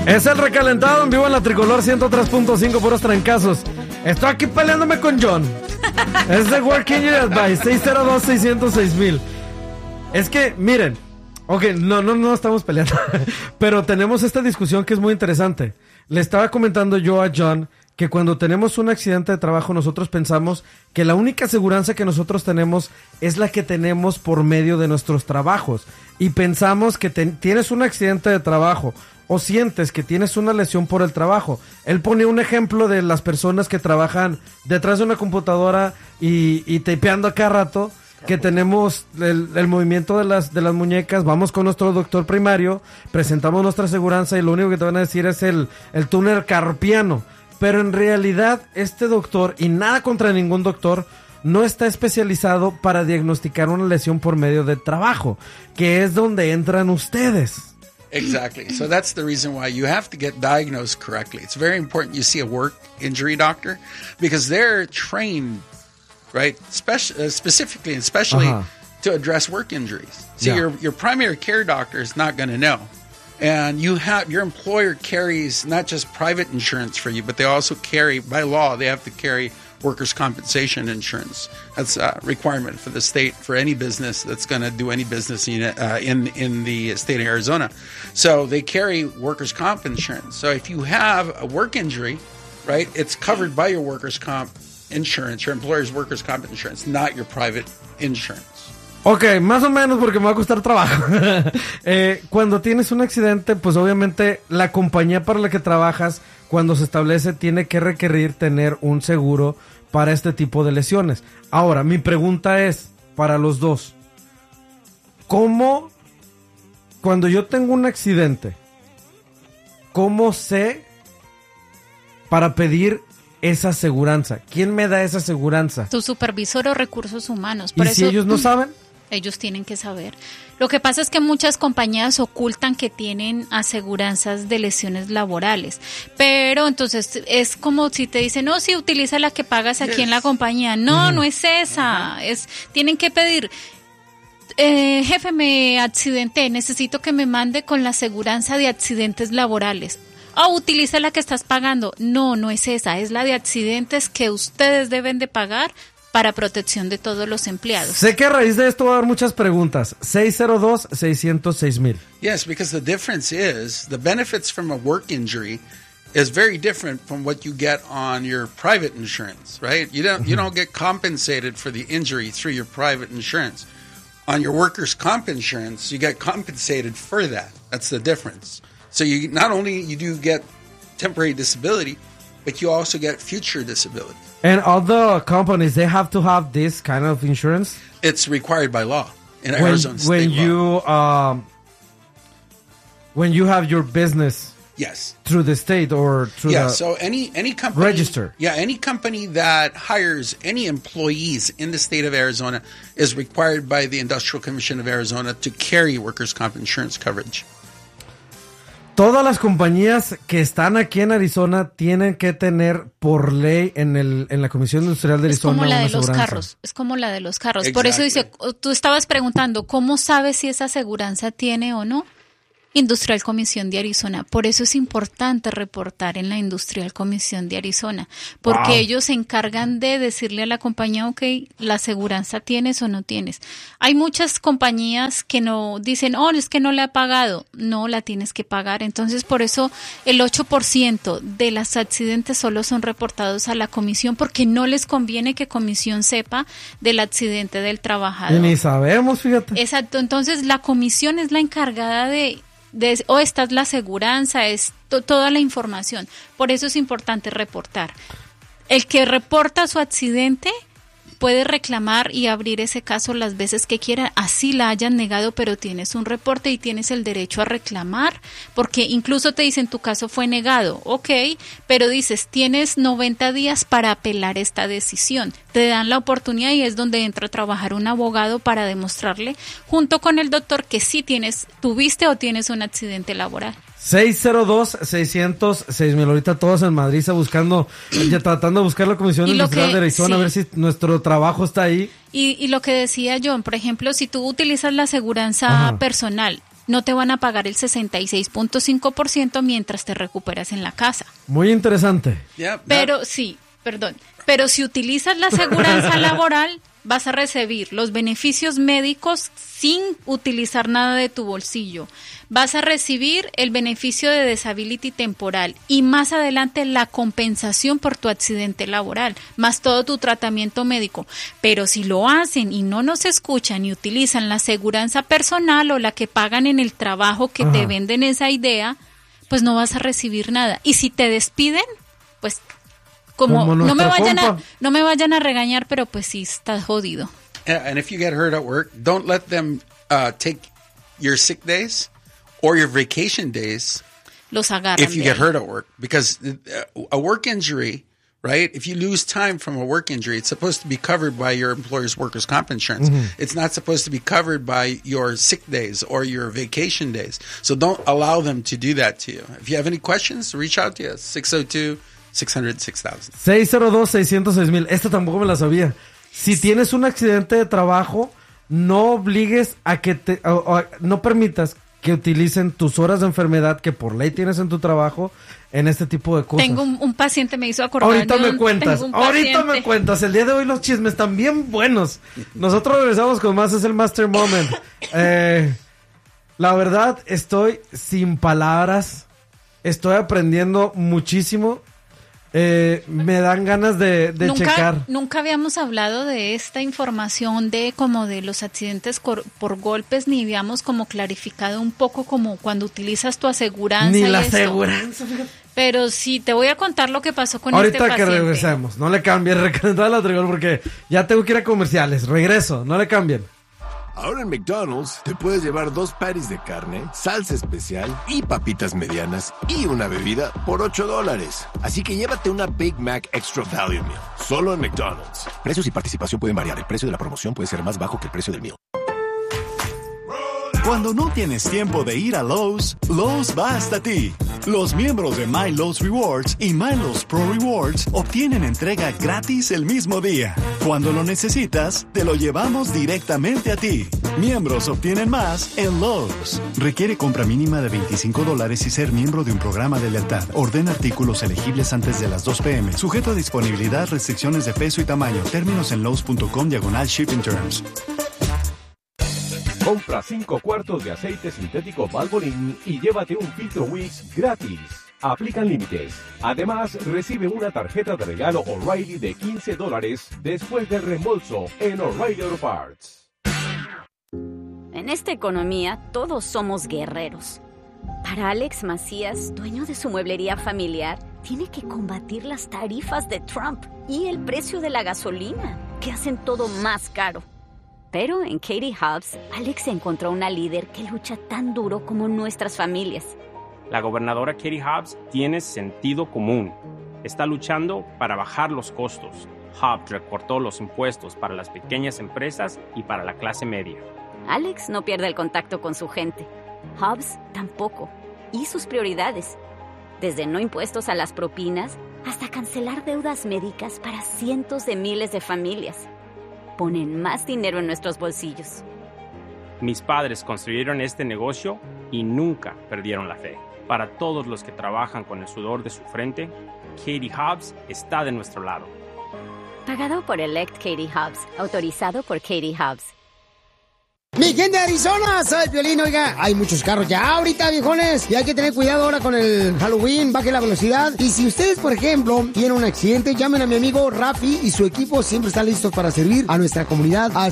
Es el recalentado en vivo en la Tricolor 103.5, puros trancazos. Estoy aquí peleándome con John. Es de Working Injury Advice, 602-606-1000. Es que, miren, ok, no estamos peleando, pero tenemos esta discusión que es muy interesante. Le estaba comentando yo a John que cuando tenemos un accidente de trabajo nosotros pensamos que la única aseguranza que nosotros tenemos es la que tenemos por medio de nuestros trabajos. Y pensamos que tienes un accidente de trabajo o sientes que tienes una lesión por el trabajo. Él pone un ejemplo de las personas que trabajan detrás de una computadora y tapeando a cada rato, que tenemos el movimiento de las muñecas, vamos con nuestro doctor primario, presentamos nuestra aseguranza y lo único que te van a decir es el túnel carpiano. Pero en realidad este doctor, y nada contra ningún doctor, no está especializado para diagnosticar una lesión por medio de trabajo, que es donde entran ustedes. Exactly. So that's the reason why you have to get diagnosed correctly. It's very important you see a work injury doctor because they're trained, right, specifically and especially to address work injuries. So your primary care doctor is not going to know. And your employer carries not just private insurance for you, but they also carry, by law, they have to carry workers' compensation insurance. That's a requirement for the state, for any business that's going to do any business in the state of Arizona. So they carry workers' comp insurance. So if you have a work injury, right, it's covered by your workers' comp insurance, your employer's workers' comp insurance, not your private insurance. Ok, más o menos porque me va a costar trabajo. Cuando tienes un accidente, pues obviamente la compañía para la que trabajas, cuando se establece, tiene que requerir tener un seguro para este tipo de lesiones. Ahora, mi pregunta es, para los dos, ¿cómo, cuando yo tengo un accidente, cómo sé para pedir esa aseguranza? ¿Quién me da esa aseguranza? Tu supervisor o recursos humanos. ¿Y si ellos no saben? Ellos tienen que saber. Lo que pasa es que muchas compañías ocultan que tienen aseguranzas de lesiones laborales, pero entonces es como si te dicen, no, si utiliza la que pagas aquí en la compañía. No, no es esa. Tienen que pedir, jefe, me accidenté, necesito que me mande con la aseguranza de accidentes laborales. Utiliza la que estás pagando. No, no es esa, es la de accidentes que ustedes deben de pagar para protección de todos los empleados. Sé que a raíz de esto va a haber muchas preguntas. 602-606-1000. Yes, because the difference is the benefits from a work injury is very different from what you get on your private insurance, right? You don't get compensated for the injury through your private insurance. On your workers' comp insurance, you get compensated for that. That's the difference. So you not only you do get temporary disability, but you also get future disability. And all the companies, they have to have this kind of insurance? It's required by law in Arizona state law. When you have your business, yes, through the state or through so any company register. Yeah, any company that hires any employees in the state of Arizona is required by the Industrial Commission of Arizona to carry workers' comp insurance coverage. Todas las compañías que están aquí en Arizona tienen que tener por ley en la Comisión Industrial de Arizona una aseguranza. Es como la de los carros. Exactly. Por eso dice, tú estabas preguntando, ¿cómo sabes si esa aseguranza tiene o no? Industrial Comisión de Arizona. Por eso es importante reportar en la Industrial Comisión de Arizona, porque ellos se encargan de decirle a la compañía, ok, la aseguranza tienes o no tienes. Hay muchas compañías que no dicen, es que no la he pagado. No, la tienes que pagar. Entonces, por eso el 8% de los accidentes solo son reportados a la comisión, porque no les conviene que comisión sepa del accidente del trabajador. Y ni sabemos, fíjate. Exacto. Entonces, la comisión es la encargada de esta es la aseguranza, es toda la información. Por eso es importante reportar. El que reporta su accidente puede reclamar y abrir ese caso las veces que quiera, así la hayan negado, pero tienes un reporte y tienes el derecho a reclamar, porque incluso te dicen tu caso fue negado, ok, pero dices tienes 90 días para apelar esta decisión. Te dan la oportunidad y es donde entra a trabajar un abogado para demostrarle junto con el doctor que sí tuviste o tienes un accidente laboral. 602-600-6000. Ahorita todos en Madrid tratando de buscar la Comisión Industrial de Arizona, a ver si nuestro trabajo está ahí. Y lo que decía John, por ejemplo, si tú utilizas la aseguranza personal, no te van a pagar el 66.5% mientras te recuperas en la casa. Muy interesante. Pero sí, perdón. Pero si utilizas la aseguranza laboral, vas a recibir los beneficios médicos sin utilizar nada de tu bolsillo. Vas a recibir el beneficio de disability temporal y más adelante la compensación por tu accidente laboral, más todo tu tratamiento médico. Pero si lo hacen y no nos escuchan y utilizan la aseguranza personal o la que pagan en el trabajo que te venden esa idea, pues no vas a recibir nada. Y si te despiden, pues como no me vayan a regañar, pero pues sí estás jodido. Yeah, and if you get hurt at work, don't let them take your sick days or your vacation days. Los agarran. If you get hurt at work, because a work injury, right? If you lose time from a work injury, it's supposed to be covered by your employer's workers' comp insurance. It's not supposed to be covered by your sick days or your vacation days. So don't allow them to do that to you. If you have any questions, reach out to us. 602-600-6000. 602-600-6000. Esta tampoco me la sabía. Si tienes un accidente de trabajo, no obligues a que no permitas que utilicen tus horas de enfermedad que por ley tienes en tu trabajo en este tipo de cosas. Tengo un paciente, me hizo acordar. Ahorita me cuentas. El día de hoy los chismes están bien buenos. Nosotros regresamos con más, es el Master Moment. La verdad, estoy sin palabras. Estoy aprendiendo muchísimo. Me dan ganas de checar. Nunca habíamos hablado de esta información de como de los accidentes por golpes, ni habíamos como clarificado un poco como cuando utilizas tu aseguranza. Ni la aseguranza, fíjate. Pero sí, te voy a contar lo que pasó con este paciente. Ahorita que regresemos, no le cambien, recalentad la trigol porque ya tengo que ir a comerciales. Regreso, no le cambien. Ahora en McDonald's te puedes llevar 2 patties de carne, salsa especial y papitas medianas y una bebida por $8. Así que llévate una Big Mac Extra Value Meal, solo en McDonald's. Precios y participación pueden variar. El precio de la promoción puede ser más bajo que el precio del meal. Cuando no tienes tiempo de ir a Lowe's, Lowe's va hasta ti. Los miembros de My Lowe's Rewards y My Lowe's Pro Rewards obtienen entrega gratis el mismo día. Cuando lo necesitas, te lo llevamos directamente a ti. Miembros obtienen más en Lowe's. Requiere compra mínima de $25 y ser miembro de un programa de lealtad. Ordena artículos elegibles antes de las 2 p.m. Sujeto a disponibilidad, restricciones de peso y tamaño. Términos en lowes.com/shipping terms. Compra 5 cuartos de aceite sintético Valvoline y llévate un filtro Wix gratis. Aplican límites. Además, recibe una tarjeta de regalo O'Reilly de $15 después del reembolso en O'Reilly Auto Parts. En esta economía, todos somos guerreros. Para Alex Macías, dueño de su mueblería familiar, tiene que combatir las tarifas de Trump y el precio de la gasolina, que hacen todo más caro. Pero en Katie Hobbs, Alex encontró una líder que lucha tan duro como nuestras familias. La gobernadora Katie Hobbs tiene sentido común. Está luchando para bajar los costos. Hobbs recortó los impuestos para las pequeñas empresas y para la clase media. Alex no pierde el contacto con su gente. Hobbs tampoco. Y sus prioridades. Desde no impuestos a las propinas hasta cancelar deudas médicas para cientos de miles de familias. Ponen más dinero en nuestros bolsillos. Mis padres construyeron este negocio y nunca perdieron la fe. Para todos los que trabajan con el sudor de su frente, Katie Hobbs está de nuestro lado. Pagado por Elect Katie Hobbs. Autorizado por Katie Hobbs. Mi gente de Arizona, soy Piolín. Oiga, hay muchos carros ya ahorita, viejones, y hay que tener cuidado ahora con el Halloween, baje la velocidad. Y si ustedes, por ejemplo, tienen un accidente, llamen a mi amigo Rafi y su equipo siempre están listos para servir a nuestra comunidad al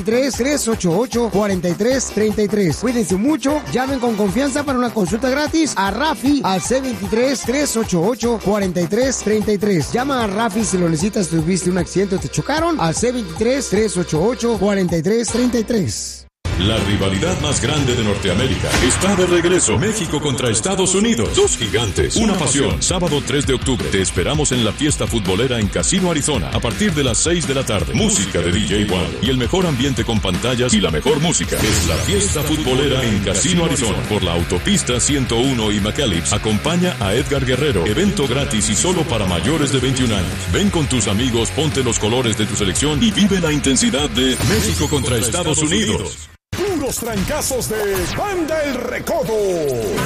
C23-388-4333. Cuídense mucho, llamen con confianza para una consulta gratis a Rafi al C23-388-4333. Llama a Rafi si lo necesitas, tuviste un accidente o te chocaron al C23-388-4333. La rivalidad más grande de Norteamérica está de regreso. México contra Estados Unidos. Dos gigantes, una pasión. Sábado 3 de octubre. Te esperamos en la fiesta futbolera en Casino Arizona a partir de las 6 de la tarde. Música de DJ Wander y el mejor ambiente con pantallas y la mejor música. Es la fiesta futbolera en Casino Arizona por la autopista 101 y McAllips. Acompaña a Edgar Guerrero. Evento gratis y solo para mayores de 21 años. Ven con tus amigos, ponte los colores de tu selección y vive la intensidad de México contra Estados Unidos. los trancazos de Banda El Recodo.